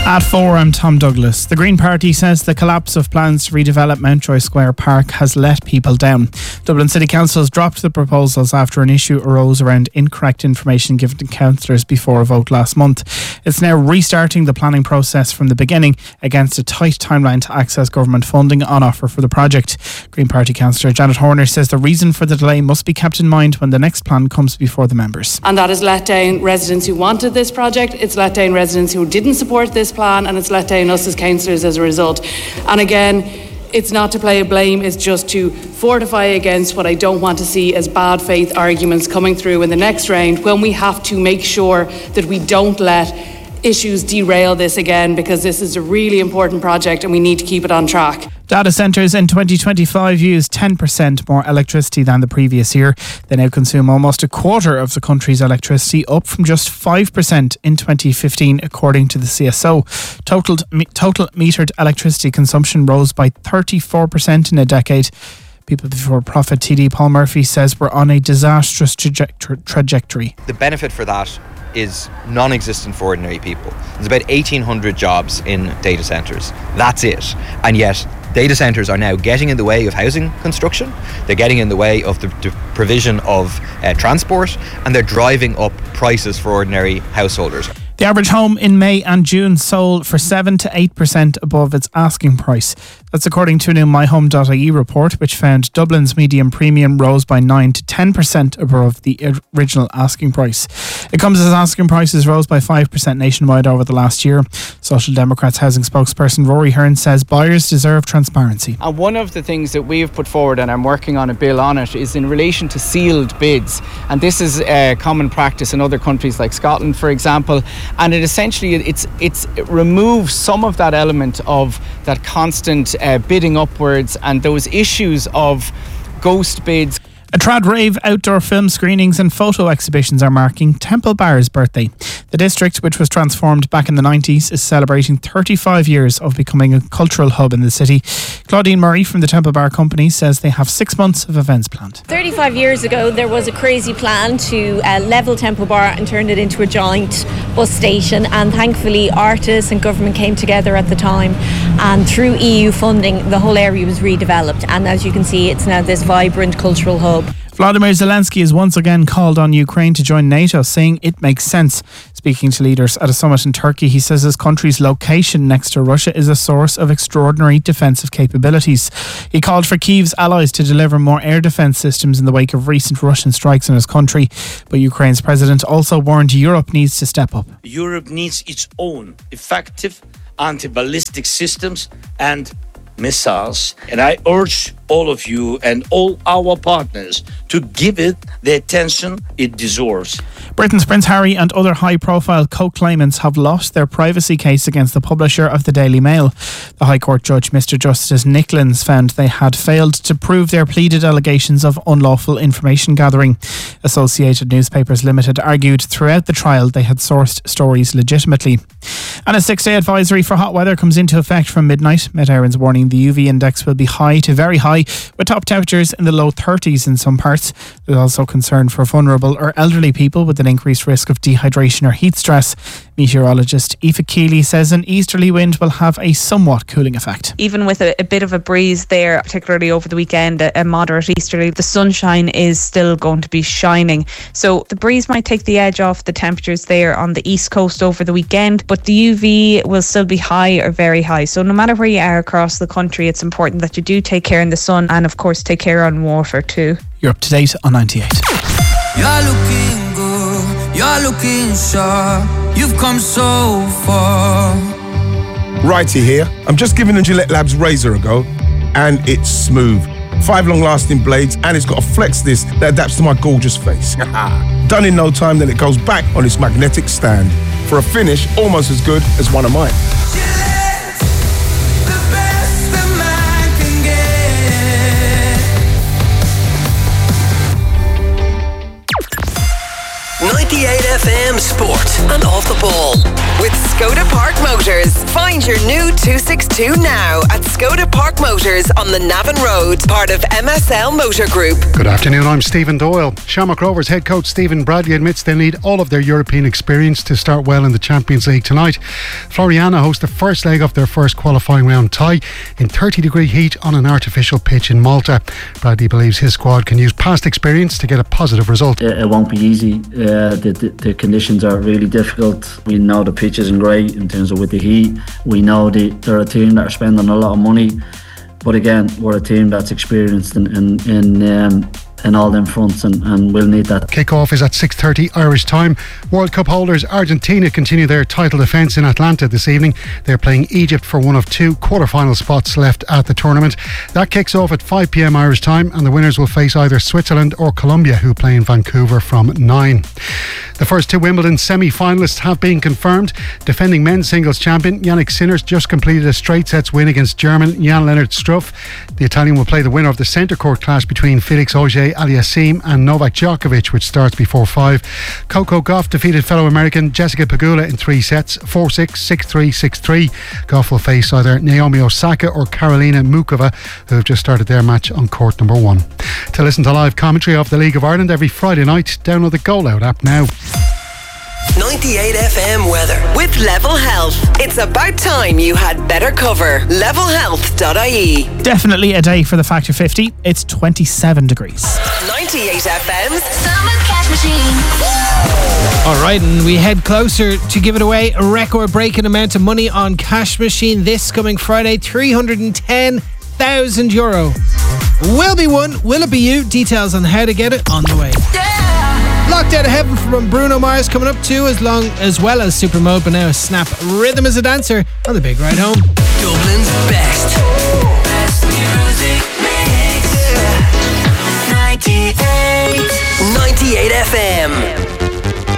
At 4, I'm Tom Douglas. The Green Party says the collapse of plans to redevelop Mountjoy Square Park has let people down. Dublin City Council has dropped the proposals after an issue arose around incorrect information given to councillors before a vote last month. It's now restarting the planning process from the beginning against a tight timeline to access government funding on offer for the project. Green Party councillor Janet Horner says the reason for the delay must be kept in mind when the next plan comes before the members. And that has let down residents who wanted this project, it's let down residents who didn't support this plan, and it's let down us as councillors as a result. And again, it's not to play a blame, it's just to fortify against what I don't want to see as bad faith arguments coming through in the next round, when we have to make sure that we don't let issues derail this again, because this is a really important project and we need to keep it on track. Data centres in 2025 used 10% more electricity than the previous year. They now consume almost a quarter of the country's electricity, up from just 5% in 2015, according to the CSO. Total metered electricity consumption rose by 34% in a decade. People Before Profit TD Paul Murphy says we're on a disastrous trajectory. The benefit for that is non-existent for ordinary people. There's about 1,800 jobs in data centres. That's it. And yet data centres are now getting in the way of housing construction, they're getting in the way of the provision of transport, and they're driving up prices for ordinary householders. The average home in May and June sold for 7 to 8% above its asking price. That's according to a new myhome.ie report, which found Dublin's median premium rose by 9 to 10% above the original asking price. It comes as asking prices rose by 5% nationwide over the last year. Social Democrats housing spokesperson Rory Hearn says buyers deserve transparency. And one of the things that we've put forward, and I'm working on a bill on it, is in relation to sealed bids. And this is a common practice in other countries like Scotland, for example. And it essentially it removes some of that element of that constant bidding upwards and those issues of ghost bids. A trad rave, outdoor film screenings and photo exhibitions are marking Temple Bar's birthday. The district, which was transformed back in the 90s, is celebrating 35 years of becoming a cultural hub in the city. Claudine Murray from the Temple Bar Company says they have 6 months of events planned. 35 years ago, there was a crazy plan to level Temple Bar and turn it into a giant bus station, and thankfully artists and government came together at the time, and through EU funding the whole area was redeveloped, and as you can see, it's now this vibrant cultural hub. Vladimir Zelensky has once again called on Ukraine to join NATO, saying it makes sense. Speaking to leaders at a summit in Turkey, he says his country's location next to Russia is a source of extraordinary defensive capabilities. He called for Kyiv's allies to deliver more air defence systems in the wake of recent Russian strikes on his country. But Ukraine's president also warned Europe needs to step up. Europe needs its own effective anti-ballistic systems and missiles, and I urge all of you and all our partners to give it the attention it deserves. Britain's Prince Harry and other high-profile co-claimants have lost their privacy case against the publisher of the Daily Mail. The High Court judge, Mr Justice Nicklins, found they had failed to prove their pleaded allegations of unlawful information gathering. Associated Newspapers Limited argued throughout the trial they had sourced stories legitimately. And a 6-day advisory for hot weather comes into effect from midnight. Met Éireann's warning the UV index will be high to very high, with top temperatures in the low 30s in some parts. There's also concern for vulnerable or elderly people with an increased risk of dehydration or heat stress. Meteorologist Aoife Keeley says an easterly wind will have a somewhat cooling effect. Even with a bit of a breeze there, particularly over the weekend, a moderate easterly, the sunshine is still going to be shining. So the breeze might take the edge off the temperatures there on the east coast over the weekend, but the UV will still be high or very high. So no matter where you are across the country, it's important that you do take care in the sun and of course take care on water too. You're up to date on 98. You're looking good, you're looking sharp, you've come so far. Righty here. I'm just giving the Gillette Labs razor a go, and it's smooth. 5 long-lasting blades, and it's got a flex disc that adapts to my gorgeous face. Done in no time, then it goes back on its magnetic stand for a finish almost as good as one of mine. Gillette, the best a man can get. 98 98 FM Sport and Off the Ball. With Skoda Park Motors. Find your new 262 now at Skoda Park Motors on the Navan Road, part of MSL Motor Group. Good afternoon, I'm Stephen Doyle. Shamrock Rovers head coach Stephen Bradley admits they'll need all of their European experience to start well in the Champions League tonight. Floriana host the first leg of their first qualifying round tie in 30-degree heat on an artificial pitch in Malta. Bradley believes his squad can use past experience to get a positive result. It won't be easy. The conditions are really difficult. We know the pitch isn't great in terms of with the heat. We know they're a team that are spending a lot of money, but again, we're a team that's experienced in all them fronts, and we'll need that. Kick-off is at 6:30 Irish time. World Cup holders Argentina continue their title defence in Atlanta this evening. They're playing Egypt for one of two quarter-final spots left at the tournament. That kicks off at 5 p.m. Irish time, and the winners will face either Switzerland or Colombia, who play in Vancouver from 9. The first two Wimbledon semi-finalists have been confirmed. Defending men's singles champion Yannick Sinner just completed a straight sets win against German Jan-Lennard Struff. The Italian will play the winner of the centre court clash between Felix Auger-Aliassime and Novak Djokovic, which starts before 5. Coco Gauff defeated fellow American Jessica Pegula in 3 sets, 4-6, 6-3, 6-3. Gauff will face either Naomi Osaka or Karolina Mukova, who have just started their match on court number 1. To listen to live commentary of the League of Ireland every Friday night, download the Goal Out app now. 98 FM weather with Level Health. It's about time you had better cover. Levelhealth.ie. Definitely a day for the Factor 50. It's 27 degrees. 98 FM's Summer Cash Machine. Alright, and we head closer to giving away a record-breaking amount of money on Cash Machine this coming Friday. €310,000. Will be won, will it be you? Details on how to get it on the way. Locked Out of Heaven from Bruno Mars coming up too, as well as Supermode, but now a Snap Rhythm as a Dancer on the big ride home. Dublin's best music mix. 98 FM.